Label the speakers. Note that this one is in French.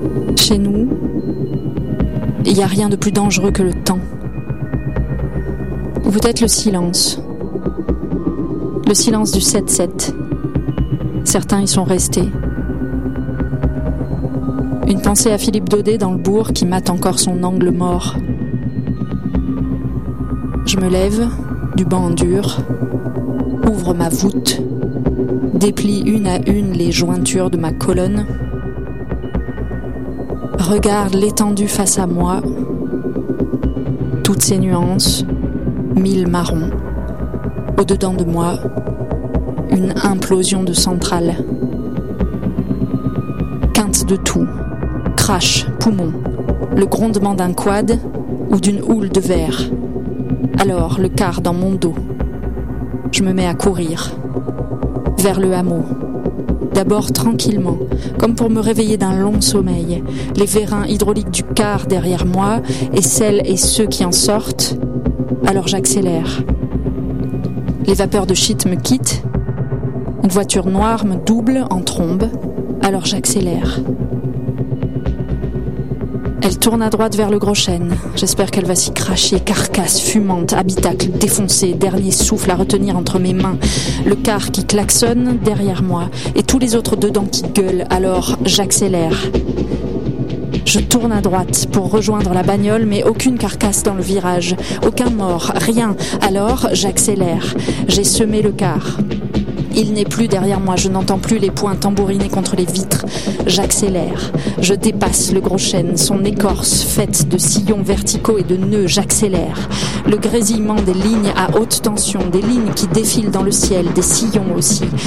Speaker 1: Chez nous, il n'y a rien de plus dangereux que le temps. Ou peut-être le silence. Le silence du 7-7. Certains y sont restés. Une pensée à Philippe Daudet dans le bourg qui mate encore son angle mort. Je me lève, du banc en dur, ouvre ma voûte, déplie une à une les jointures de ma colonne, regarde l'étendue face à moi, toutes ses nuances, 1000 marrons. Au-dedans de moi, une implosion de centrale. Quinte de tout, crash, poumon, le grondement d'un quad ou d'une houle de verre. Alors, le quart dans mon dos. Je me mets à courir, vers le hameau. D'abord tranquillement, comme pour me réveiller d'un long sommeil, les vérins hydrauliques du quart derrière moi et celles et ceux qui en sortent. Alors j'accélère. Les vapeurs de shit me quittent. Une voiture noire me double en trombe. Alors j'accélère. Elle tourne à droite vers le Gros Chêne. J'espère qu'elle va s'y cracher, carcasse fumante, habitacle défoncé, dernier souffle à retenir entre mes mains. Le car qui klaxonne derrière moi et tous les autres dedans qui gueulent. Alors j'accélère. Je tourne à droite pour rejoindre la bagnole, mais aucune carcasse dans le virage, aucun mort, rien. Alors j'accélère. J'ai semé le car. Il n'est plus derrière moi, je n'entends plus les poings tambouriner contre les vitres. J'accélère. Je dépasse le Gros Chêne, son écorce faite de sillons verticaux et de nœuds. J'accélère. Le grésillement des lignes à haute tension, des lignes qui défilent dans le ciel, des sillons aussi.